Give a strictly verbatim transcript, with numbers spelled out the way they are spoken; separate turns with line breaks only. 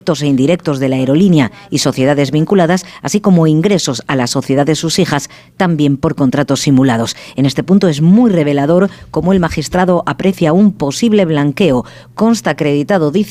e indirectos de la aerolínea y sociedades vinculadas, así como ingresos a la sociedad de sus hijas, también por contratos simulados. En este punto es muy revelador cómo el magistrado aprecia un posible blanqueo. Consta acreditado, dice,